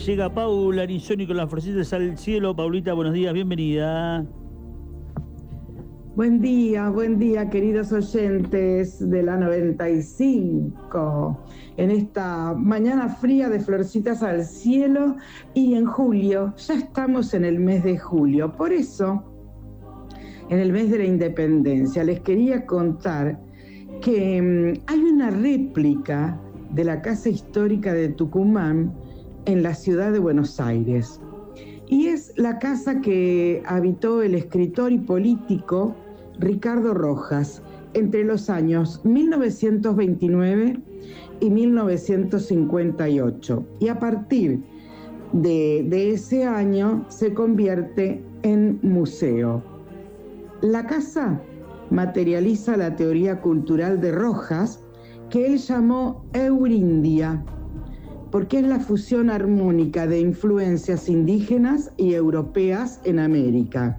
Llega Paula Arizoni con las florcitas al cielo. Paulita, buenos días, bienvenida. Buen día, queridos oyentes de la 95. En esta mañana fría de florcitas al cielo y en julio, ya estamos en el mes de julio. Por eso, en el mes de la independencia, les quería contar que hay una réplica de la Casa Histórica de Tucumán en la ciudad de Buenos Aires. Y es la casa que habitó el escritor y político Ricardo Rojas entre los años 1929 y 1958. Y a partir de ese año se convierte en museo. La casa materializa la teoría cultural de Rojas, que él llamó Eurindia, porque es la fusión armónica de influencias indígenas y europeas en América.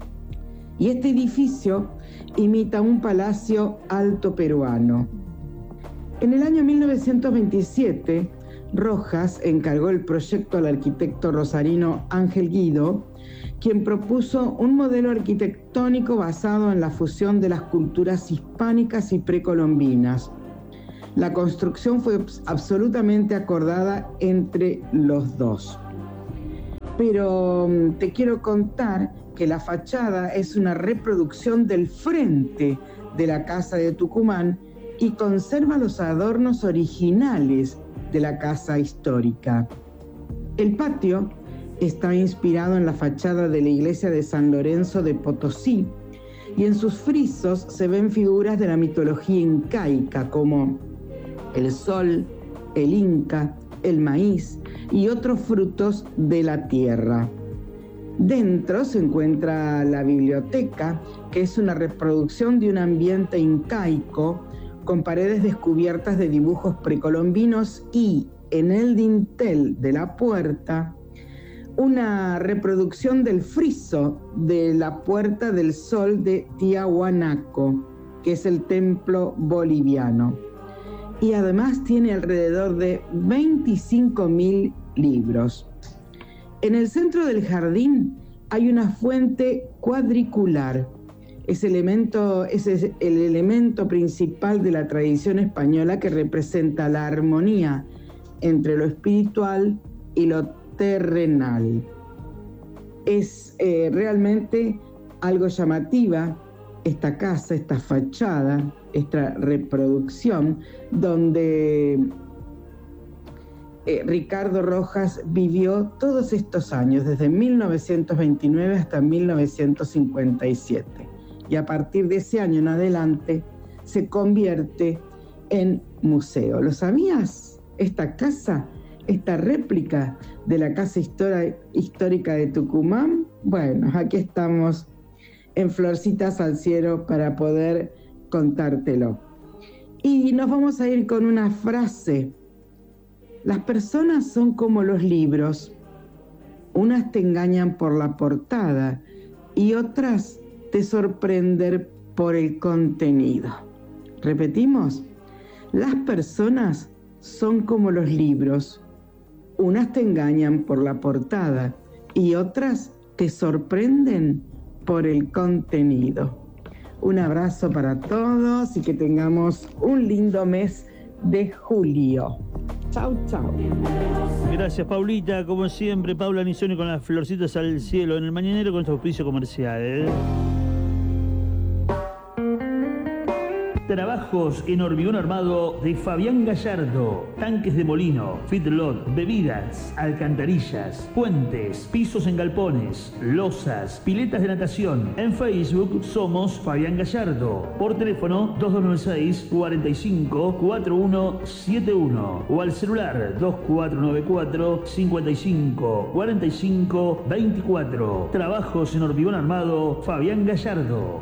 Y este edificio imita un palacio alto peruano. En el año 1927, Rojas encargó el proyecto al arquitecto rosarino Ángel Guido, quien propuso un modelo arquitectónico basado en la fusión de las culturas hispánicas y precolombinas. La construcción fue absolutamente acordada entre los dos. Pero te quiero contar que la fachada es una reproducción del frente de la Casa de Tucumán y conserva los adornos originales de la casa histórica. El patio está inspirado en la fachada de la iglesia de San Lorenzo de Potosí y en sus frisos se ven figuras de la mitología incaica como el sol, el inca, el maíz y otros frutos de la tierra. Dentro se encuentra la biblioteca, que es una reproducción de un ambiente incaico con paredes descubiertas de dibujos precolombinos y, en el dintel de la puerta, una reproducción del friso de la Puerta del Sol de Tiahuanaco, que es el templo boliviano. Y además tiene alrededor de 25.000 libros. En el centro del jardín hay una fuente cuadricular. Es el elemento principal de la tradición española que representa la armonía entre lo espiritual y lo terrenal. Es realmente algo llamativa esta casa, esta fachada, esta reproducción, donde Ricardo Rojas vivió todos estos años, desde 1929 hasta 1957. Y a partir de ese año en adelante se convierte en museo. ¿Lo sabías? Esta casa, esta réplica de la Casa Histórica de Tucumán, bueno, aquí estamos en Florcitas al Cielo para poder contártelo. Y nos vamos a ir con una frase. Las personas son como los libros. Unas te engañan por la portada y otras te sorprenden por el contenido. Repetimos, las personas son como los libros. Unas te engañan por la portada y otras te sorprenden por el contenido. Un abrazo para todos y que tengamos un lindo mes de julio. Chau, chau. Gracias, Paulita. Como siempre, Paula Arizoni con las florcitas al cielo en el mañanero con este auspicio comercial. Trabajos en hormigón armado de Fabián Gallardo. Tanques de molino, feedlot, bebidas, alcantarillas, puentes, pisos en galpones, losas, piletas de natación. En Facebook somos Fabián Gallardo. Por teléfono 2296 45 4171 o al celular 2494 55 45 24. Trabajos en hormigón armado Fabián Gallardo.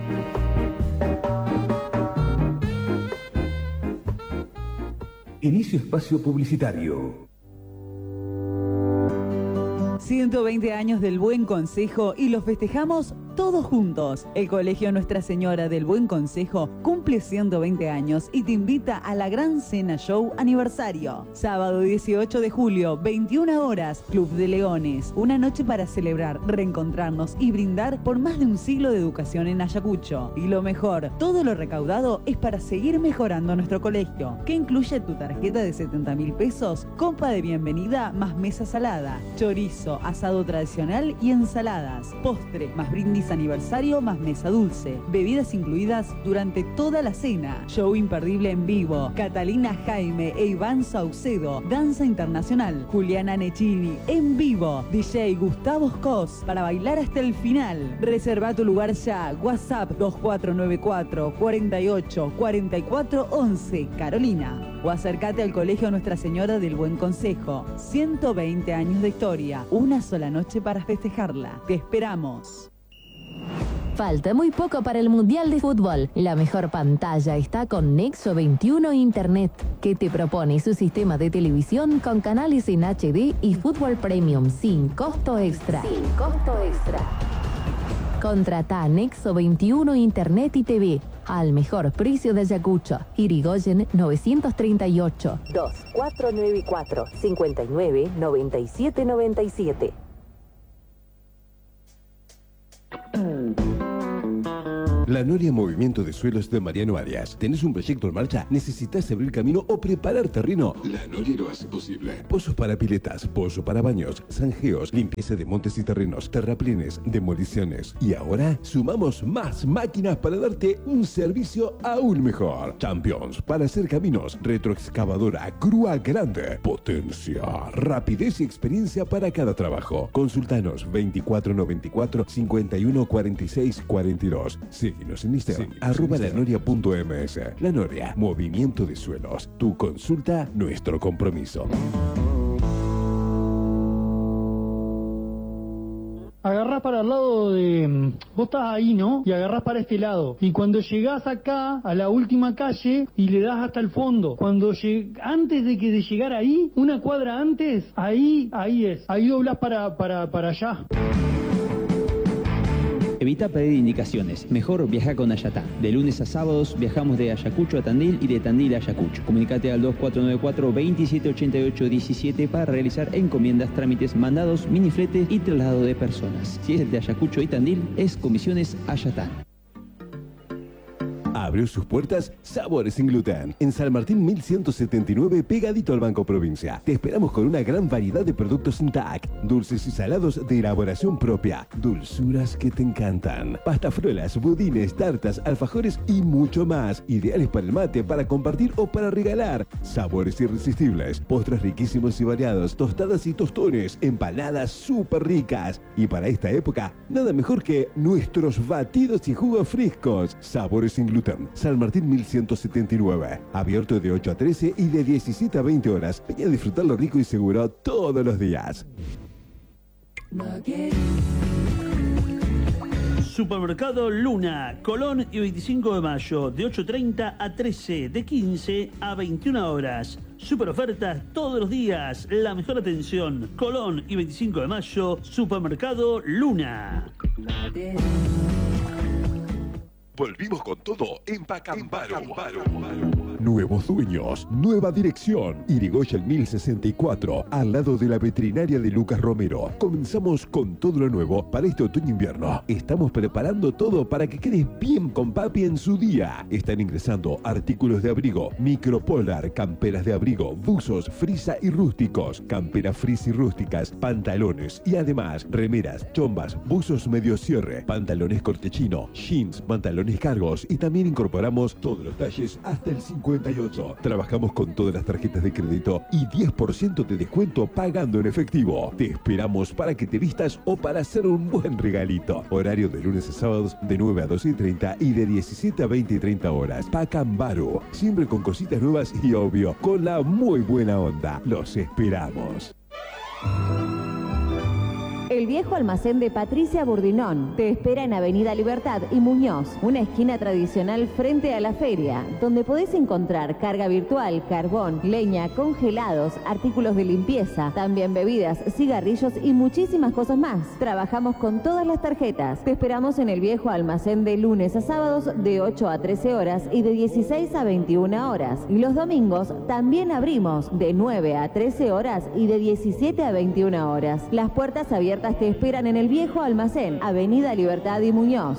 Inicio espacio publicitario. 120 años del Buen Consejo y los festejamos todos juntos. El Colegio Nuestra Señora del Buen Consejo cumple 120 años y te invita a la Gran Cena Show Aniversario. Sábado 18 de julio, 21 horas, Club de Leones. Una noche para celebrar, reencontrarnos y brindar por más de un siglo de educación en Ayacucho. Y lo mejor, todo lo recaudado es para seguir mejorando nuestro colegio, que incluye tu tarjeta de 70.000 pesos, copa de bienvenida más mesa salada, chorizo, asado tradicional y ensaladas, postre más brindis aniversario más mesa dulce, bebidas incluidas durante toda la cena, show imperdible en vivo, Catalina Jaime e Iván Saucedo, danza internacional, Juliana Necchini en vivo, DJ Gustavo Scos para bailar hasta el final. Reserva tu lugar ya, WhatsApp 2494 48 44 11, Carolina. O acércate al Colegio Nuestra Señora del Buen Consejo. 120 años de historia, una sola noche para festejarla. Te esperamos. Falta muy poco para el Mundial de Fútbol. La mejor pantalla está con Nexo 21 Internet, que te propone su sistema de televisión con canales en HD y fútbol premium sin costo extra. Contrata Nexo 21 Internet y TV al mejor precio de Ayacucho. Irigoyen 938 2494 59 97 97. La Noria Movimiento de Suelos de Mariano Arias. ¿Tenés un proyecto en marcha? ¿Necesitas abrir camino o preparar terreno? La Noria lo hace posible. Pozos para piletas, pozo para baños, zanjeos, limpieza de montes y terrenos, terraplenes, demoliciones. Y ahora sumamos más máquinas para darte un servicio aún mejor. Champions para hacer caminos, retroexcavadora, grúa grande, potencia, rapidez y experiencia para cada trabajo. Consultanos 2494 51 46 42. Síguenos en Instagram, @lanoria.ms. La Noria, Movimiento de Suelos. Tu consulta, nuestro compromiso. Agarrás para el lado de... Vos estás ahí, ¿no? Y agarrás para este lado. Y cuando llegás acá, a la última calle, y le das hasta el fondo. Antes de llegar ahí, una cuadra antes, ahí es. Ahí doblás para allá. Evita pedir indicaciones. Mejor viaja con Ayatá. De lunes a sábados viajamos de Ayacucho a Tandil y de Tandil a Ayacucho. Comunicate al 2494 2788 17 para realizar encomiendas, trámites, mandados, minifletes y traslado de personas. Si es de Ayacucho y Tandil, es Comisiones Ayatá. Abrió sus puertas Sabores sin Gluten. En San Martín 1179, pegadito al Banco Provincia. Te esperamos con una gran variedad de productos sin TAC. Dulces y salados de elaboración propia. Dulzuras que te encantan. Pastafrolas, budines, tartas, alfajores y mucho más. Ideales para el mate, para compartir o para regalar. Sabores irresistibles. Postres riquísimos y variados. Tostadas y tostones. Empanadas súper ricas. Y para esta época, nada mejor que nuestros batidos y jugos frescos. Sabores sin Gluten. San Martín 1179. Abierto de 8 a 13 y de 17 a 20 horas. Ven a disfrutar lo rico y seguro todos los días. Supermercado Luna, Colón y 25 de mayo, de 8:30 a 13, de 15 a 21 horas. Super ofertas todos los días, la mejor atención. Colón y 25 de mayo, Supermercado Luna. Volvimos con todo en Pacambaro. Nuevos dueños, nueva dirección. Irigoyen 1064, al lado de la veterinaria de Lucas Romero. Comenzamos con todo lo nuevo para este otoño-invierno. Estamos preparando todo para que quedes bien con papi en su día. Están ingresando artículos de abrigo, micropolar, camperas de abrigo, buzos, frisa y rústicos, camperas fris y rústicas, pantalones y además remeras, chombas, buzos medio cierre, pantalones cortechino, jeans, pantalones cargos y también incorporamos todos los talles hasta el 58. Trabajamos con todas las tarjetas de crédito y 10% de descuento pagando en efectivo. Te esperamos para que te vistas o para hacer un buen regalito. Horario de lunes a sábados de 9 a 12:30 y de 17 a 20:30 horas. Pacambaro, siempre con cositas nuevas y obvio, con la muy buena onda. Los esperamos. El viejo almacén de Patricia Burdinón te espera en Avenida Libertad y Muñoz, una esquina tradicional frente a la feria, donde podés encontrar carga virtual, carbón, leña, congelados, artículos de limpieza, también bebidas, cigarrillos y muchísimas cosas más. Trabajamos con todas las tarjetas. Te esperamos en el viejo almacén de lunes a sábados de 8 a 13 horas y de 16 a 21 horas. Y los domingos también abrimos de 9 a 13 horas y de 17 a 21 horas. Las puertas abiertas te esperan en el viejo almacén, Avenida Libertad y Muñoz.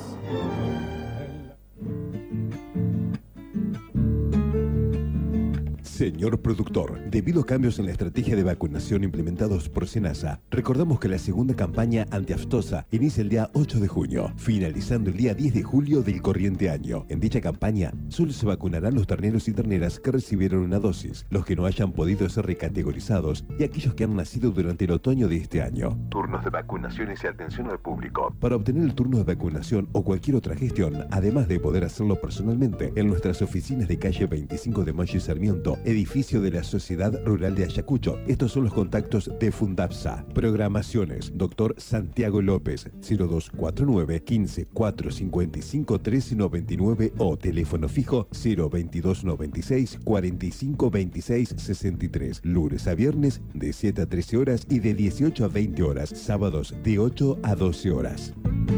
Señor productor, debido a cambios en la estrategia de vacunación implementados por SENASA, recordamos que la segunda campaña antiaftosa inicia el día 8 de junio, finalizando el día 10 de julio del corriente año. En dicha campaña, solo se vacunarán los terneros y terneras que recibieron una dosis, los que no hayan podido ser recategorizados y aquellos que han nacido durante el otoño de este año. Turnos de vacunaciones y atención al público. Para obtener el turno de vacunación o cualquier otra gestión, además de poder hacerlo personalmente, en nuestras oficinas de calle 25 de Mayo y Sarmiento, edificio de la Sociedad Rural de Ayacucho. Estos son los contactos de Fundapsa. Programaciones: Dr. Santiago López, 0249 15 455 1399 o teléfono fijo 02296 45 26 63. Lunes a viernes de 7 a 13 horas y de 18 a 20 horas. Sábados de 8 a 12 horas.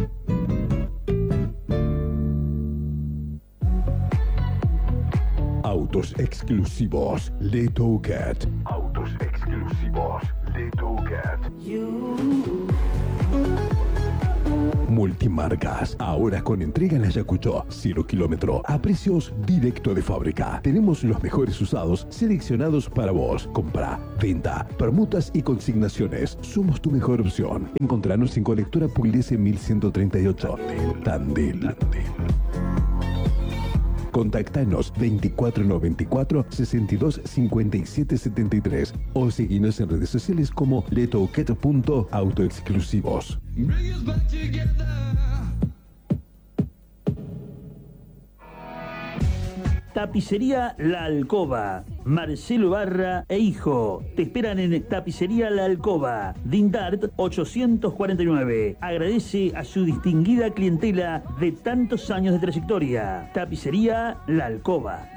Autos exclusivos Letocat. Autos exclusivos Letocat. Multimarcas, ahora con entrega en Ayacucho, 0 kilómetro, a precios directo de fábrica. Tenemos los mejores usados seleccionados para vos. Compra, venta, permutas y consignaciones. Somos tu mejor opción. Encontranos en Colectora Pugliese 1138. Tandil. Contactanos 2494 62 57 73 o seguinos en redes sociales como letoquet.autoexclusivos. Tapicería La Alcoba, Marcelo Barra e Hijo. Te esperan en Tapicería La Alcoba, Dindart 849. Agradece a su distinguida clientela de tantos años de trayectoria. Tapicería La Alcoba.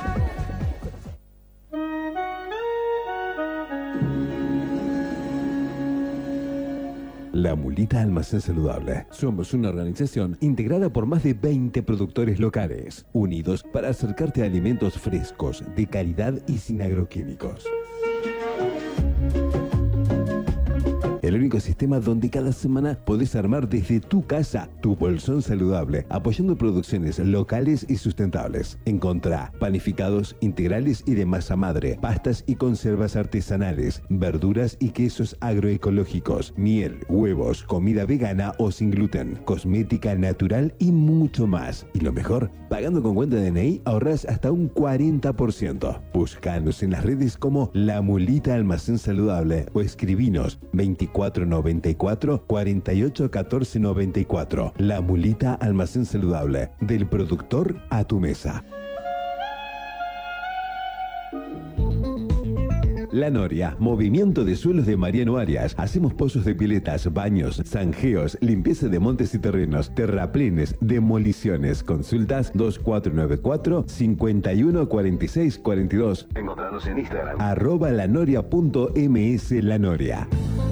La Mulita Almacén Saludable. Somos una organización integrada por más de 20 productores locales, unidos para acercarte a alimentos frescos, de calidad y sin agroquímicos. El único sistema donde cada semana podés armar desde tu casa tu bolsón saludable, apoyando producciones locales y sustentables. Encontrá panificados integrales y de masa madre, pastas y conservas artesanales, verduras y quesos agroecológicos, miel, huevos, comida vegana o sin gluten, cosmética natural y mucho más. Y lo mejor, pagando con cuenta de DNI ahorrás hasta un 40%. Buscanos en las redes como La Mulita Almacén Saludable o escribinos 2494 48 14 94. La Mulita Almacén Saludable, del productor a tu mesa. La Noria, movimiento de suelos de Mariano Arias. Hacemos pozos de piletas, baños, zanjeos, limpieza de montes y terrenos, terraplenes, demoliciones. Consultas 2494 51 46 42. Encontranos en Instagram @lanoria.ms La Noria.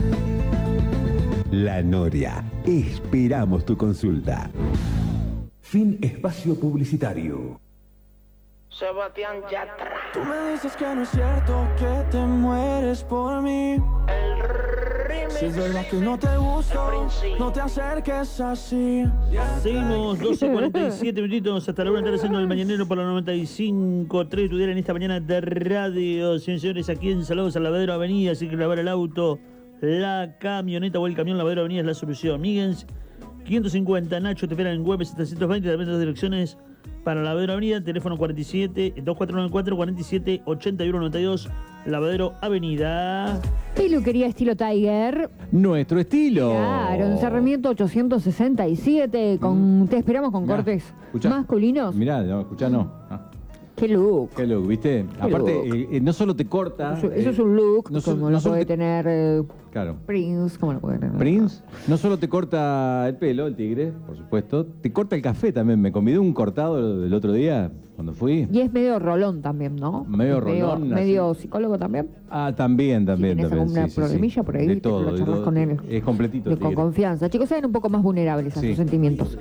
La Noria. Esperamos tu consulta. Fin espacio publicitario. Sebastián Yatra. Tú me dices que no es cierto que te mueres por mí. El remix. Si es verdad que no te gusto, no te acerques así. Seguimos 12:47 minutitos hasta la 1 de la tarde haciendo el mañanero por la 95.3 estudiar en esta mañana de radio. Señores, aquí en Saludos al Lavadero Avenida, así que lavar el auto, la camioneta o el camión. Lavadero Avenida es la solución. Miguens 550, Nacho te espera en Web 720, también las direcciones para Lavadero Avenida, teléfono 2494 47 81 92, Lavadero Avenida. Peluquería estilo Tiger. Nuestro estilo. Claro, en Sarmiento 867, te esperamos con cortes masculinos. Mirá, no, escuchá, no. Qué look. Qué look, ¿viste? Aparte, no solo te corta... Eso es un look, no como lo puede tener claro. Prince, como lo puede tener... Prince, no solo te corta el pelo, el tigre, por supuesto, te corta el café también. Me convidó un cortado el otro día, cuando fui. Y es medio rolón también, ¿no? Medio rolón. Medio psicólogo también. También. Si tienes alguna problemilla por ahí, de todo, lo charlas con él. Es completito. Con confianza. Chicos, sean un poco más vulnerables a sus sentimientos.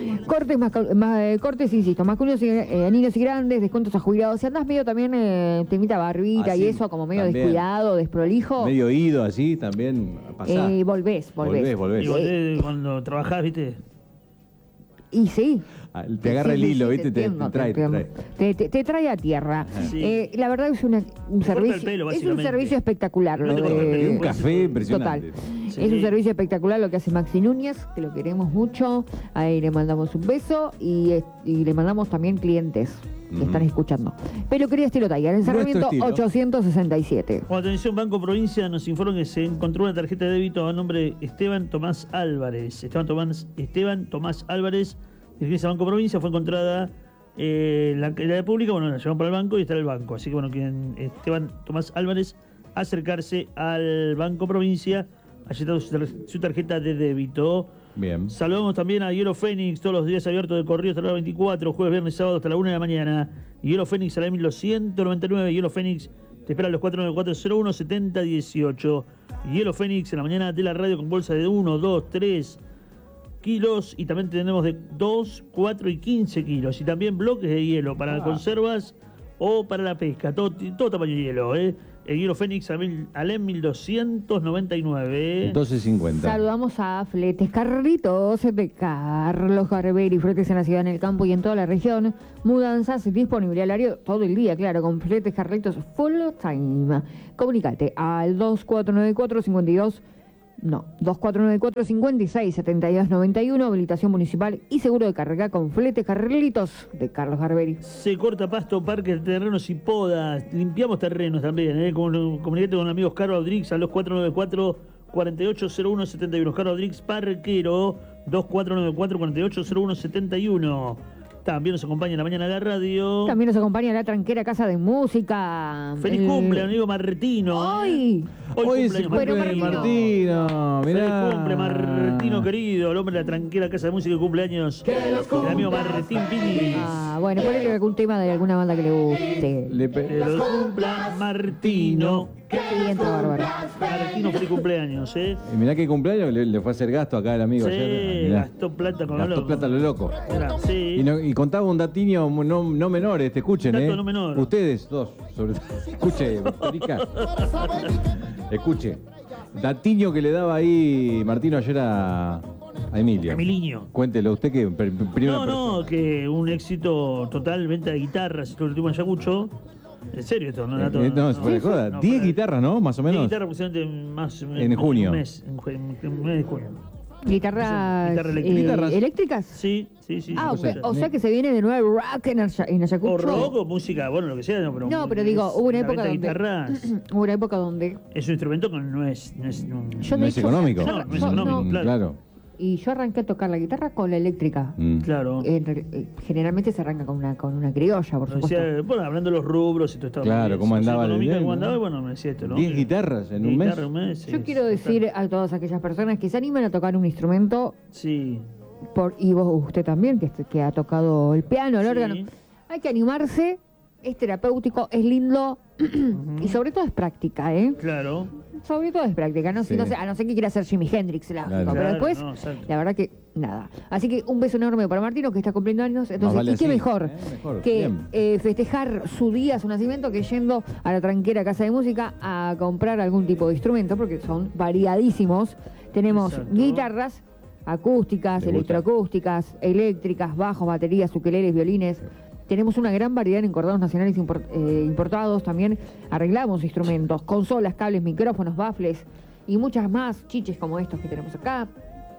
Cortes, insisto, masculinos y niños y grandes, descuentos a jubilados. Si andás medio también, te invita barbita y eso, como medio también. Descuidado, desprolijo. Medio ido así, también pasá. Volvés. Y volvés cuando trabajás, ¿viste? Y sí. Te agarra el hilo, ¿viste? Te trae. Te trae a tierra. Sí. La verdad es un servicio. Es un servicio espectacular. Un café impresionante. Total. Sí. Es un servicio espectacular lo que hace Maxi Núñez, que lo queremos mucho. Ahí le mandamos un beso y le mandamos también clientes que están escuchando. Peluquería Estilo Tiger, en Sarmiento 867. Atención, Banco Provincia nos informa que se encontró una tarjeta de débito a nombre de Esteban Tomás Álvarez. Esteban Tomás Álvarez, dirige a Banco Provincia, fue encontrada la pública, la llevaron para el banco y está en el banco. Así que Esteban Tomás Álvarez, acercarse al Banco Provincia, allí está su tarjeta de débito. Bien. Saludamos también a Hielo Fénix, todos los días abiertos de corrido hasta la hora 24, jueves, viernes, sábado hasta la 1 de la mañana. Hielo Fénix a la 1299. Hielo Fénix te espera a los 494-01-7018. Hielo Fénix en la mañana de la radio con bolsa de 1, 2, 3 kilos. Y también tenemos de 2, 4 y 15 kilos. Y también bloques de hielo para conservas o para la pesca. Todo tamaño de hielo, El Hielo Fénix Alem 1299. 1250. Saludamos a Fletes Carritos de Carlos Garberi, fletes en la ciudad, en el campo y en toda la región. Mudanzas, disponibilidad horario todo el día, claro, con Fletes Carritos full time. Comunicate al 2494-567291, habilitación municipal y seguro de carga con Fletes Carritos de Carlos Garberi. Se corta pasto, parques, terrenos y podas. Limpiamos terrenos también, Comunicate con amigos Caro Adrix a los 494-480171. Caro Adrix Parquero, 2494-480171. También nos acompaña en la mañana de la radio. También nos acompaña la tranquera Casa de Música. Feliz cumple, amigo Martino. Hoy es el cumple de Martino. Mirá. Feliz cumple, Martino querido, el hombre de la tranquera Casa de Música de cumpleaños. El amigo Martín Pinis. Bueno, ponele algún tema de alguna banda que le guste. Que lo cumpla Martino. Qué entra bárbaro. Martino, feliz cumpleaños, Y mirá qué cumpleaños le fue a hacer gasto acá el amigo ayer. Gastó plata con Gastó plata lo loco. Sí. Y contaba un datinio no menor, escuchen, Dato no menor. Ustedes dos, sobre todo. Escuche, Rica. Escuche. Datiño que le daba ahí Martino ayer a Emilio. Emiliño. Cuéntelo usted que primero. Que un éxito total, venta de guitarras, lo último en Ayacucho. En serio esto, ¿no? No, se joda. 10 guitarras, ¿no? Más o menos. 10 guitarras aproximadamente más en junio. En mes de junio. ¿Guitarras eléctricas? Sí. O sea que se viene de nuevo el rock en Ayacucho. O rock o música, lo que sea. Pero digo, hubo una época donde... Es un instrumento que no es económico. No es económico, claro. Y yo arranqué a tocar la guitarra con la eléctrica. Claro. Generalmente se arranca con una criolla, por supuesto. Hablando de los rubros y todo esto. Claro, cómo andaba el me decía esto, ¿no? 10 guitarras en un mes. Yo quiero decir a todas aquellas personas que se animan a tocar un instrumento. Sí. Y usted también, que ha tocado el piano, el órgano. Hay que animarse, es terapéutico, es lindo y sobre todo es práctica, Claro. Sobre todo es práctica, a no ser que quiera ser Jimi Hendrix, pero después, la verdad que nada. Así que un beso enorme para Martino, que está cumpliendo años. Entonces, qué mejor que festejar su día, su nacimiento, que yendo a la tranquera Casa de Música a comprar algún tipo de instrumento, porque son variadísimos. Tenemos guitarras acústicas, electroacústicas, eléctricas, bajos, baterías, ukeleles, violines. Tenemos una gran variedad en encordados nacionales importados. También arreglamos instrumentos, consolas, cables, micrófonos, baffles y muchas más chiches como estos que tenemos acá.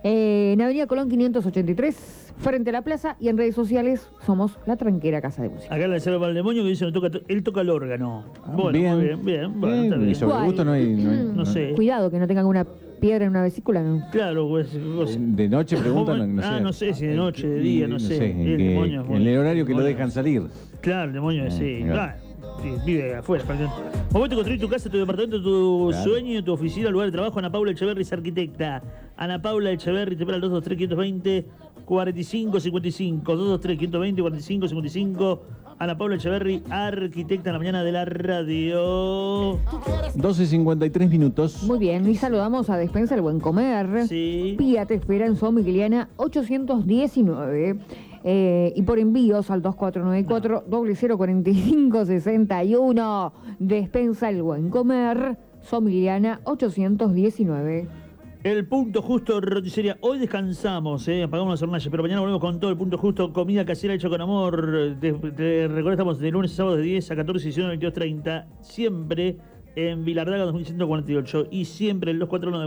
En Avenida Colón 583, frente a la plaza, y en redes sociales somos La Tranquera Casa de Música. Acá la Reserva para el Demonio que dice él toca el órgano. Bueno, bien. Bueno, está bien. Y sobre gusto no hay... No sé. Cuidado, que no tengan una piedra en una vesícula, ¿no? Claro, pues... De noche preguntan, no sé. No sé si de noche, de día, no sé. El demonio es en el horario que lo dejan salir. Claro, el demonio sí. Vive afuera. Momento de construir tu casa, tu departamento, tu sueño, tu oficina, lugar de trabajo. Ana Paula Echeverri es arquitecta. Ana Paula Echeverri te espera al 223-520-4555. 223-520-4555. Ana Paula Echeverri, arquitecta en la mañana de la radio. 12:53 minutos. Muy bien, y saludamos a Despensa El Buen Comer. Sí. Pía te espera en Son Migueliana 819. Y por envíos al 2494-004561. Despensa El Buen Comer, Somiliana 819. El punto justo, roticería. Hoy descansamos, apagamos las hornallas, pero mañana volvemos con todo el punto justo. Comida casera hecha con amor. Te recuerdo, estamos de lunes a sábado de 10 a 14 y 22:30. Siempre en Vilardaga 2148. Y siempre el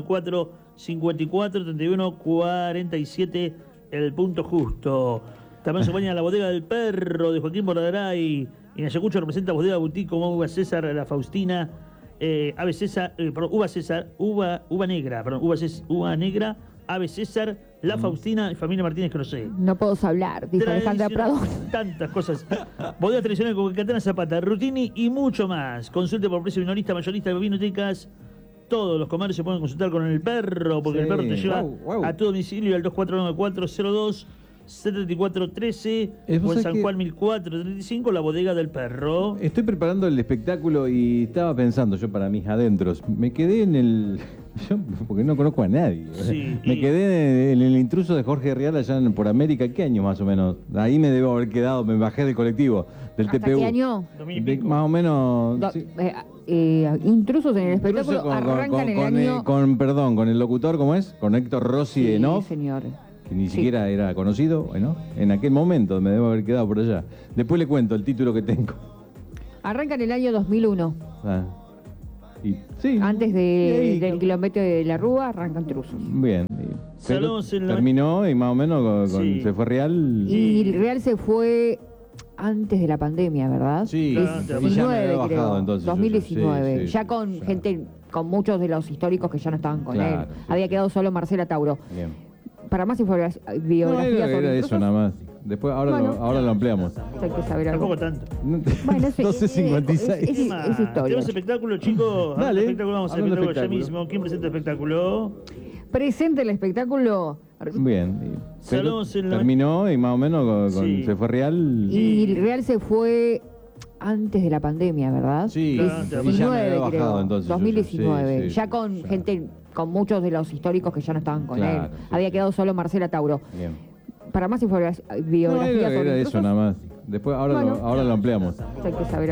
2494-5431-47. El punto justo. También se acompaña la bodega del perro de Joaquín Bordaray. Y en Ayacucho representa bodega boutique como Uva César, la Faustina, Ave César, Uva César, Uva Negra, Uva Negra, Ave César, la Faustina y familia Martínez que no sé. No puedo hablar, dijo Alejandra Prado. Tantas cosas. Bodega tradicional con Catana Zapata, Rutini y mucho más. Consulte por precio minorista, mayorista, bibliotecas. Todos los comercios pueden consultar con el perro, porque el perro te lleva a tu domicilio al 249402 7413 o en San Juan 1435, la bodega del perro. Estoy preparando el espectáculo y estaba pensando yo para mis adentros. Me quedé en el... Yo, porque no conozco a nadie. Sí, me quedé en el intruso de Jorge Rial allá por América. ¿Qué año más o menos? Ahí me debo haber quedado, me bajé del colectivo, del ¿Hasta TPU. qué año? Más o menos... Sí. Intrusos en el espectáculo arrancan el año... Con el locutor, ¿cómo es? Con Héctor Rossi de Nof. Sí, señor. Que ni siquiera era conocido, bueno, en aquel momento me debo haber quedado por allá. Después le cuento el título que tengo. Arranca en el año 2001. Sí. Antes del kilómetro de la Rúa, arrancan Intrusos. Bien. Terminó y más o menos se fue Real. Y Real se fue antes de la pandemia, ¿verdad? Sí, 19, creo. Entonces, 2019. sí, ya con gente, con muchos de los históricos que ya no estaban con él. Había quedado solo Marcela Tauro. Bien. Para más biografías era eso nada más. Después, ahora lo ampliamos. Hay que saber algo. Tampoco tanto. Bueno, 12:56. Es historia. Tenemos espectáculo, chicos. Dale. Vamos al espectáculo ya mismo. ¿Quién presenta el espectáculo? Presente el espectáculo. Bien. Terminó y más o menos se fue Real. Y Real se fue antes de la pandemia, ¿verdad? Sí, 19, creo. Entonces, 2019. Ya con gente, con muchos de los históricos que ya no estaban con él. Había quedado solo Marcela Tauro. Bien. Para más biografías era eso nada más. Después, ahora lo ampliamos. Hay que saber